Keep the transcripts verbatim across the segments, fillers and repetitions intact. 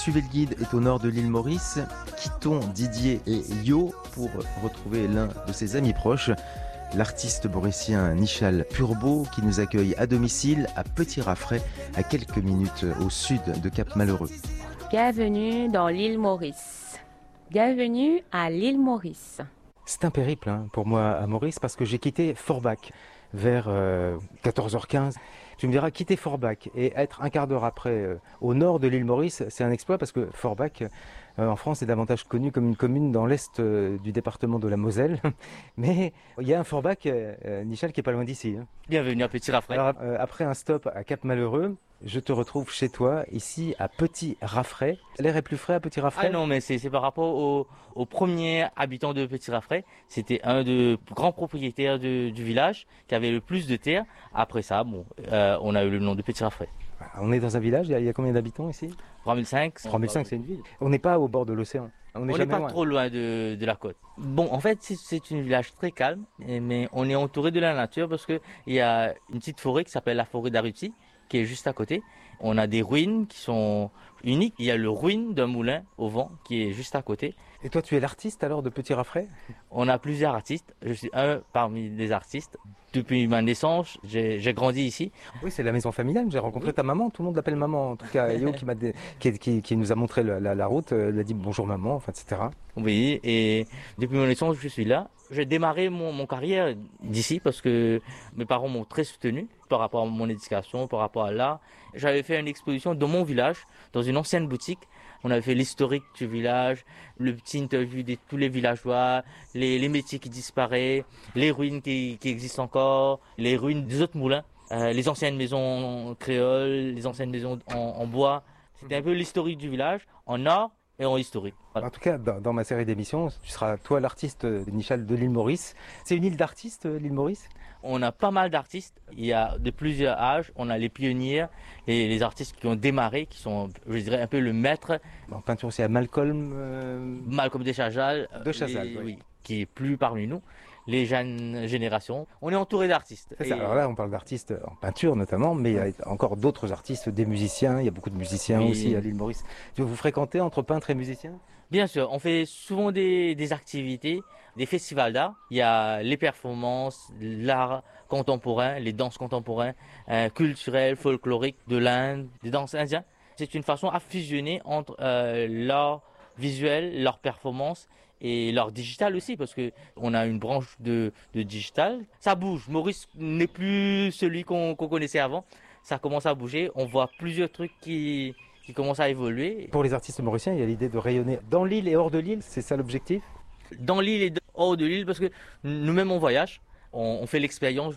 Suivez le guide est au nord de l'île Maurice. Quittons Didier et Yo pour retrouver l'un de ses amis proches, l'artiste mauricien Nichal Purbeau, qui nous accueille à domicile à Petit-Raffray, à quelques minutes au sud de Cap-Malheureux. Bienvenue dans l'île Maurice. Bienvenue à l'île Maurice. C'est un périple hein, pour moi à Maurice parce que j'ai quitté Forbach vers euh, quatorze heures quinze. Tu me diras, quitter Forbach et être un quart d'heure après euh, au nord de l'île Maurice, c'est un exploit parce que Forbach, euh, en France, est davantage connu comme une commune dans l'est euh, du département de la Moselle. Mais il y a un Forbach, euh, euh, Nichal, qui est pas loin d'ici. Hein. Bienvenue à Petit-Raffray. Alors, euh, après un stop à Cap-Malheureux, je te retrouve chez toi, ici à Petit-Raffray. L'air est plus frais à Petit-Raffray? Ah non, mais c'est par rapport au, au premier habitant de Petit-Raffray. C'était un des grands propriétaires de, du village qui avait le plus de terre. Après ça, bon, euh, on a eu le nom de Petit-Raffray. On est dans un village, il y a, il y a combien d'habitants ici? trois mille cinq. trois mille cinq, c'est une ville. On n'est pas au bord de l'océan. On n'est pas loin. Trop loin de, de la côte. Bon, en fait, c'est un village très calme, mais on est entouré de la nature parce qu'il y a une petite forêt qui s'appelle la forêt d'Arruti, qui est juste à côté. On a des ruines qui sont uniques. Il y a le ruine d'un moulin au vent qui est juste à côté. Et toi, tu es l'artiste alors de Petit-Raffray? On a plusieurs artistes. Je suis un parmi les artistes. Depuis ma naissance, j'ai grandi ici. Oui, c'est la maison familiale. J'ai rencontré oui. ta maman. Tout le monde l'appelle maman. En tout cas, Yo qui, dé... qui, qui, qui nous a montré la, la, la route, euh, elle a dit bonjour maman, enfin, et cetera. Oui, et depuis ma naissance, je suis là. J'ai démarré mon, mon carrière d'ici parce que mes parents m'ont très soutenu par rapport à mon éducation, par rapport à l'art. J'avais fait une exposition dans mon village, dans une ancienne boutique. On avait fait l'historique du village, le petit interview de tous les villageois, les, les métiers qui disparaissent, les ruines qui, qui existent encore, les ruines des autres moulins, euh, les anciennes maisons créoles, les anciennes maisons en, en bois. C'était un peu l'historique du village, en art et en historique. Voilà. En tout cas, dans, dans ma série d'émissions, tu seras toi l'artiste Nichal de l'île Maurice. C'est une île d'artistes, l'île Maurice? On a pas mal d'artistes, il y a de plusieurs âges, on a les pionniers, les, les artistes qui ont démarré, qui sont, je dirais, un peu le maître. En peinture aussi à Malcolm euh... Malcolm de Chazal, de Chazal les, oui. oui, qui est plus parmi nous, les jeunes générations. On est entouré d'artistes. Et... Alors là, on parle d'artistes en peinture notamment, mais il y a encore d'autres artistes, des musiciens, il y a beaucoup de musiciens oui. aussi à l'île Maurice. Vous fréquentez entre peintres et musiciens? Bien sûr, on fait souvent des, des activités, des festivals d'art. Il y a les performances, l'art contemporain, les danses contemporaines, euh, culturelles, folkloriques de l'Inde, des danses indiennes. C'est une façon à fusionner entre euh, l'art visuel, leur performance et l'art digital aussi, parce qu'on a une branche de, de digital. Ça bouge. Maurice n'est plus celui qu'on qu'on connaissait avant. Ça commence à bouger. On voit plusieurs trucs qui... qui commence à évoluer. Pour les artistes mauriciens, il y a l'idée de rayonner dans l'île et hors de l'île, c'est ça l'objectif? Dans l'île et hors de l'île, parce que nous-mêmes on voyage, on, on fait l'expérience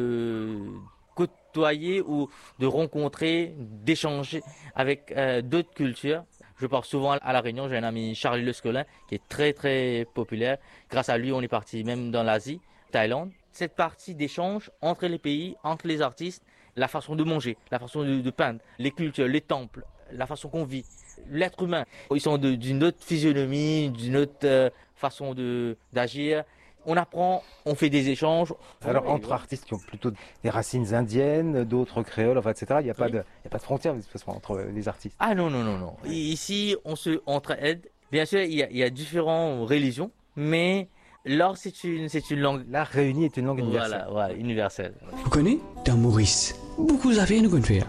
de côtoyer ou de rencontrer, d'échanger avec euh, d'autres cultures. Je pars souvent à La Réunion, j'ai un ami Charlie Lescolin qui est très très populaire. Grâce à lui, on est parti même dans l'Asie, Thaïlande. Cette partie d'échange entre les pays, entre les artistes, la façon de manger, la façon de, de peindre, les cultures, les temples, la façon qu'on vit, l'être humain. Ils sont d'une autre physionomie, d'une autre euh, façon d'agir. On apprend, on fait des échanges. Alors entre ouais. artistes qui ont plutôt des racines indiennes, d'autres créoles, enfin, et cetera, il n'y a, oui. a pas de frontière de toute façon entre les artistes. Ah non, non, non, non. Ici, on se entraide. Bien sûr, il y a, il y a différentes religions, mais l'art, c'est une, c'est une langue. L'art réuni est une langue universelle. Voilà, voilà, universelle. Vous connaissez, dans Maurice, beaucoup d'affaires nous faisons.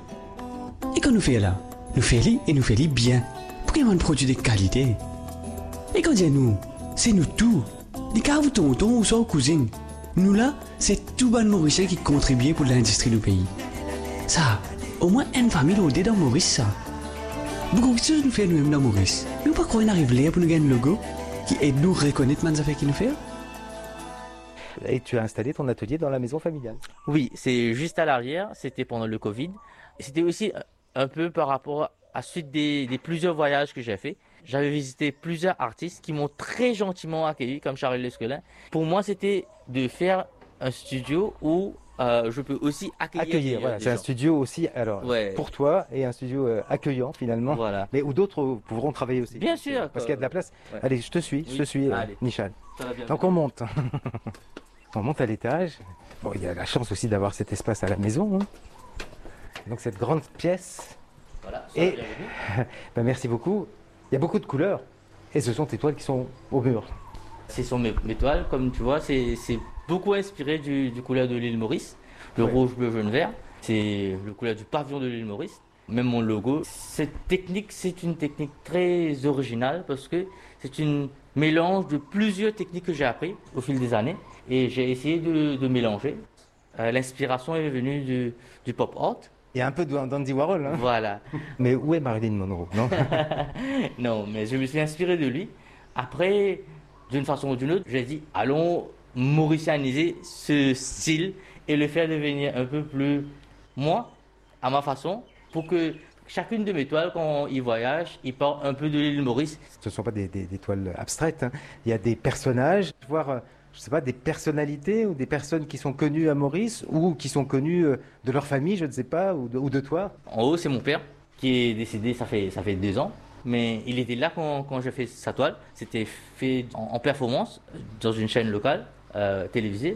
Et quand nous faisons là, nous faisons et nous faisons bien. Pour qu'il y ait un produit de qualité. Et quand dire nous, c'est nous tout. Les caves tontons ou soit cousines. Nous là, c'est tout bon Mauricien qui contribue pour l'industrie du pays. Ça, au moins une famille au dans Maurice, ça. Beaucoup de choses nous fait nous-mêmes dans Maurice. Nous pas croire qu'on arrive là pour nous gagner un logo qui aide nous à reconnaître les affaires qu'il nous fait. Et tu as installé ton atelier dans la maison familiale? Oui, c'est juste à l'arrière, c'était pendant le Covid. C'était aussi un peu par rapport à la suite des, des plusieurs voyages que j'ai fait. J'avais visité plusieurs artistes qui m'ont très gentiment accueilli, comme Charles Lescolin. Pour moi, c'était de faire un studio où euh, je peux aussi accueillir. Accueillir, voilà. C'est un studio aussi, alors, ouais. pour toi, et un studio euh, accueillant finalement. Voilà. Mais où d'autres pourront travailler aussi. Bien sûr. Parce qu'il y a de la place. Ouais. Allez, je te suis, oui. je te suis, euh, Nichal. Bien Donc on monte. On monte à l'étage. Bon, il y a la chance aussi d'avoir cet espace à la maison. Hein. Donc cette grande pièce Voilà, ça, Et bienvenue. ben, merci beaucoup. Il y a beaucoup de couleurs. Et ce sont tes toiles qui sont au mur. Ce sont mes, mes toiles, comme tu vois, c'est c'est beaucoup inspiré du, du couleur de l'île Maurice. Le Ouais. rouge, bleu, jaune, vert. C'est le couleur du pavillon de l'île Maurice. Même mon logo. Cette technique, c'est une technique très originale parce que c'est une mélange de plusieurs techniques que j'ai appris au fil des années. Et j'ai essayé de, de mélanger. Euh, L'inspiration est venue du, du pop art. Il y a un peu d'Andy Warhol. Hein. Voilà. Mais où est Marilyn Monroe, non? Non, mais je me suis inspiré de lui. Après, d'une façon ou d'une autre, j'ai dit, allons mauricianiser ce style et le faire devenir un peu plus moi, à ma façon, pour que chacune de mes toiles, quand il voyage, il part un peu de l'île Maurice. Ce ne sont pas des, des- des toiles abstraites. Hein. Il y a des personnages, voire, euh, je sais pas, des personnalités ou des personnes qui sont connues à Maurice ou qui sont connues euh, de leur famille, je ne sais pas, ou de, ou de toi. En haut, c'est mon père qui est décédé, ça fait, ça fait deux ans. Mais il était là quand, quand j'ai fait sa toile. C'était fait en, en performance dans une chaîne locale euh, télévisée.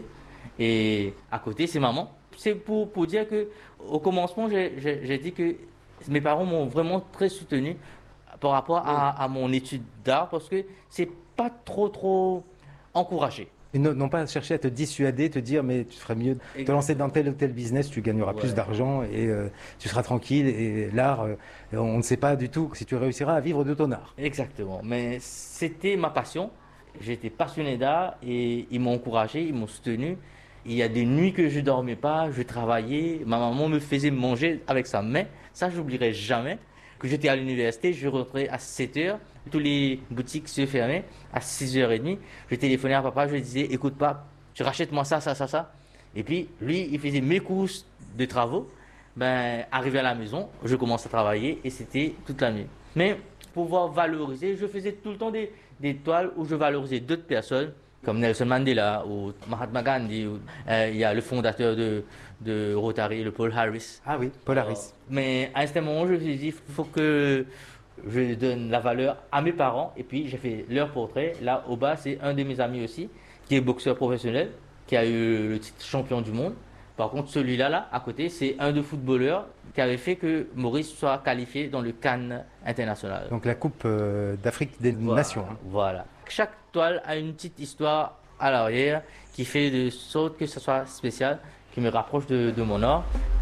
Et à côté, c'est maman. C'est pour, pour dire que au commencement, j'ai- j'ai j'ai dit que mes parents m'ont vraiment très soutenu par rapport à, à mon étude d'art parce que c'est pas trop trop encouragé. Ils n'ont n'ont pas cherché à te dissuader, te dire mais tu ferais mieux de te Exactement. lancer dans tel ou tel business, tu gagneras Ouais. plus d'argent et euh, tu seras tranquille. Et l'art, euh, on ne sait pas du tout si tu réussiras à vivre de ton art. Exactement. Mais c'était ma passion. J'étais passionné d'art et ils m'ont encouragé, ils m'ont soutenu. Il y a des nuits que je dormais pas, je travaillais. Ma maman me faisait manger avec sa main. Ça, j'oublierai jamais. Que j'étais à l'université, je rentrais à sept heures. Toutes les boutiques se fermaient à six heures trente. Je téléphonais à papa, je lui disais, écoute papa, tu rachètes moi ça, ça, ça, ça. Et puis, lui, il faisait mes courses de travaux. Ben, arrivé à la maison, je commençais à travailler et c'était toute la nuit. Mais pour pouvoir valoriser, je faisais tout le temps des, des toiles où je valorisais d'autres personnes, comme Nelson Mandela ou Mahatma Gandhi. Ou, euh, il y a le fondateur de, de Rotary, le Paul Harris. Ah oui, Polaris. Euh, mais à un certain moment, je me suis dit, il faut que je donne la valeur à mes parents. Et puis, j'ai fait leur portrait. Là, au bas, c'est un de mes amis aussi, qui est boxeur professionnel, qui a eu le titre champion du monde. Par contre, celui-là, là, à côté, c'est un de footballeurs qui avait fait que Maurice soit qualifié dans le CAN international. Donc la Coupe euh, d'Afrique des Voilà, Nations. Hein. Voilà. Chaque toile a une petite histoire à l'arrière qui fait de sorte que ce soit spécial, qui me rapproche de, de mon art.